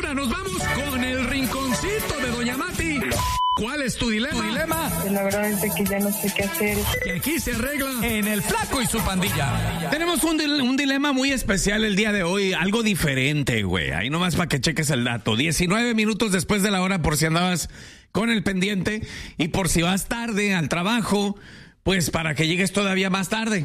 ahora nos vamos con el rinconcito de Doña Mati. ¿Cuál es tu dilema? La verdad es que ya no sé qué hacer. Que aquí se arregla en El Flaco y su pandilla. Tenemos un dilema muy especial el día de hoy, algo diferente, güey. Ahí nomás para que cheques el dato. 19 minutos después de la hora por si andabas con el pendiente y por si vas tarde al trabajo, pues para que llegues todavía más tarde.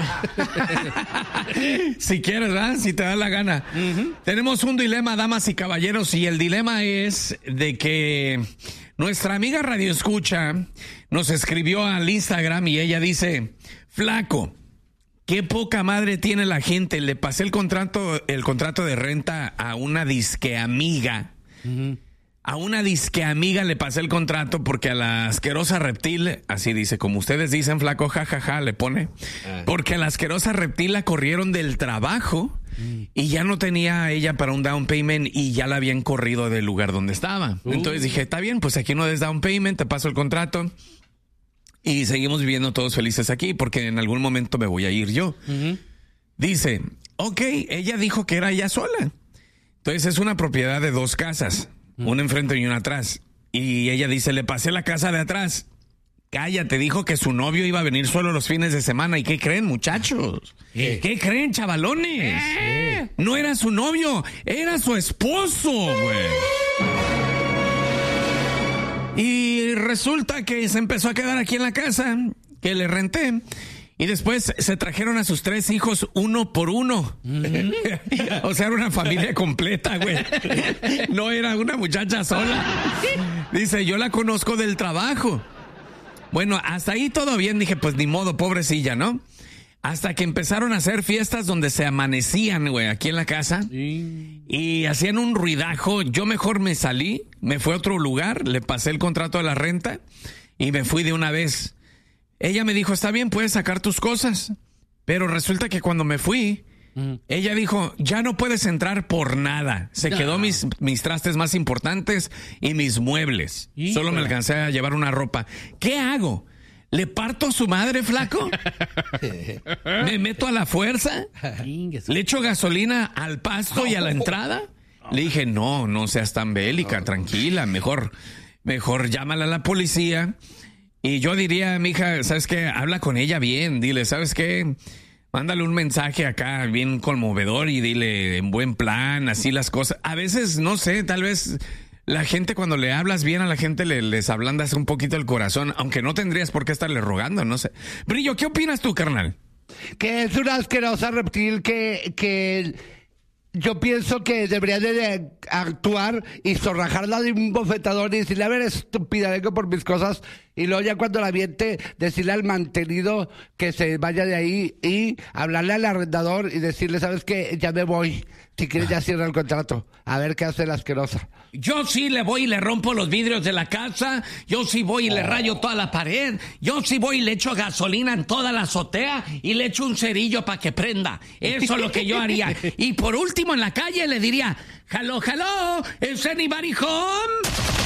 Si quieres, ¿verdad? Si te da la gana. Tenemos un dilema, damas y caballeros, y el dilema es de que nuestra amiga Radio Escucha nos escribió al Instagram y ella dice: Flaco, qué poca madre tiene la gente. Le pasé el contrato de renta a una disque amiga. A una disque amiga le pasé el contrato porque a la asquerosa reptil, así dice, como ustedes dicen, Flaco, jajaja, le pone, porque a la asquerosa reptil la corrieron del trabajo y ya no tenía ella para un down payment y ya la habían corrido del lugar donde estaba. Entonces dije, está bien, pues aquí no des down payment, te paso el contrato y seguimos viviendo todos felices aquí porque en algún momento me voy a ir yo. Dice, ok, ella dijo que era ella sola. Entonces es una propiedad de 2 casas. Una enfrente y una atrás. Y ella dice, le pasé la casa de atrás. Cállate, dijo que su novio iba a venir solo los fines de semana. ¿Y qué creen, muchachos? ¿Qué creen, chavalones? No era su novio, era su esposo, güey. Y resulta que se empezó a quedar aquí en la casa, que le renté. Y después se trajeron a sus 3 hijos uno por uno. O sea, era una familia completa, güey. No era una muchacha sola. Dice, yo la conozco del trabajo. Bueno, hasta ahí todo bien. Dije, pues ni modo, pobrecilla, ¿no? Hasta que empezaron a hacer fiestas donde se amanecían, güey, aquí en la casa. Y hacían un ruidajo. Yo mejor me salí, me fui a otro lugar, le pasé el contrato de la renta y me fui de una vez. Ella me dijo, está bien, puedes sacar tus cosas. Pero resulta que cuando me fui, ella dijo, ya no puedes entrar por nada. Se quedó mis trastes más importantes y mis muebles. Solo me alcancé a llevar una ropa. ¿Qué hago? ¿Le parto a su madre, Flaco? ¿Me meto a la fuerza? ¿Le echo gasolina al pasto y a la entrada? Le dije, no seas tan bélica, tranquila. Mejor llámala a la policía. Y yo diría, mija, ¿sabes qué? Habla con ella bien, dile, ¿sabes qué? Mándale un mensaje acá bien conmovedor y dile en buen plan, así las cosas. A veces, no sé, tal vez la gente cuando le hablas bien a la gente les ablandas un poquito el corazón, aunque no tendrías por qué estarle rogando, no sé. Brillo, ¿qué opinas tú, carnal? Que es una asquerosa reptil que yo pienso que debería de actuar y zorrajarla de un bofetador y decirle, a ver, estúpida, vengo por mis cosas. Y luego ya cuando la aviente, decirle al mantenido que se vaya de ahí y hablarle al arrendador y decirle, ¿sabes qué? Ya me voy. Si quieres ya cierra el contrato. A ver qué hace la asquerosa. Yo sí le voy y le rompo los vidrios de la casa. Yo sí voy y le rayo toda la pared. Yo sí voy y le echo gasolina en toda la azotea y le echo un cerillo para que prenda. Eso es lo que yo haría. Y por último en la calle le diría, hello, ¿is anybody home?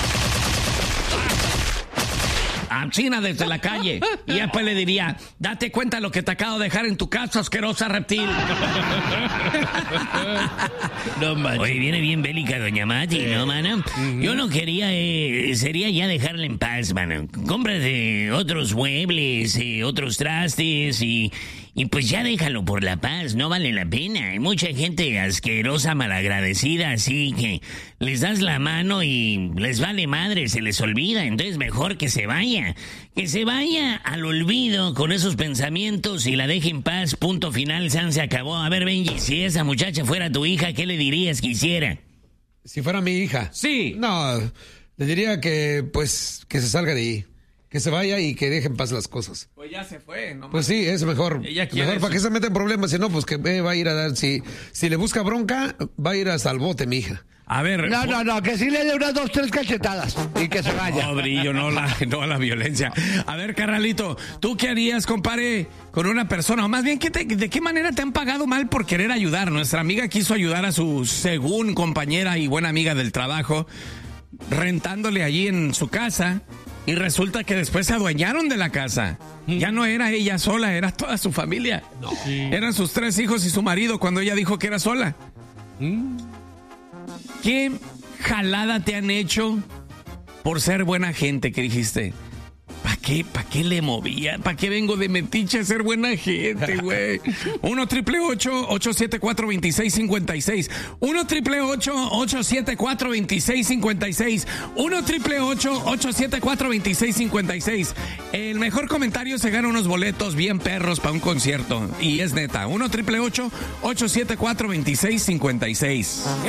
A China desde la calle. Y después le diría, date cuenta de lo que te acabo de dejar en tu casa, asquerosa reptil. No manches. Oye, viene bien bélica doña Mati, ¿no, mano? Yo no quería, sería ya dejarla en paz, mano. Cómprate otros muebles, otros trastes y pues ya déjalo por la paz, no vale la pena. Hay mucha gente asquerosa, malagradecida, así que les das la mano y les vale madre, se les olvida. Entonces mejor que se vaya al olvido con esos pensamientos y la deje en paz, punto final, se acabó. A ver, Benji, si esa muchacha fuera tu hija, ¿qué le dirías que hiciera? Si fuera mi hija. Sí. No, le diría que se salga de ahí. Que se vaya y que deje en paz las cosas. Pues ya se fue, ¿no? Pues sí, es mejor. Mejor para que se meta en problemas. Si no, pues que va a ir a dar. Si le busca bronca, va a ir hasta el bote, mi hija. A ver. No, que sí le dé unas 2, 3 cachetadas y que se vaya. No, Brillo, no a la violencia. A ver, carnalito, ¿tú qué harías, compadre, con una persona? O más bien, ¿de qué manera te han pagado mal por querer ayudar? Nuestra amiga quiso ayudar a su, según compañera y buena amiga del trabajo, rentándole allí en su casa. Y resulta que después se adueñaron de la casa. Ya no era ella sola, era toda su familia. No. Sí. Eran sus 3 hijos y su marido cuando ella dijo que era sola. ¿Qué jalada te han hecho por ser buena gente que dijiste? ¿Para qué le movía? ¿Para qué vengo de metiche a ser buena gente, güey? 1-888-874-2656. 1-888-874-2656. 1-888-874-2656. El mejor comentario se gana unos boletos bien perros para un concierto. Y es neta. 1-888-874-2656.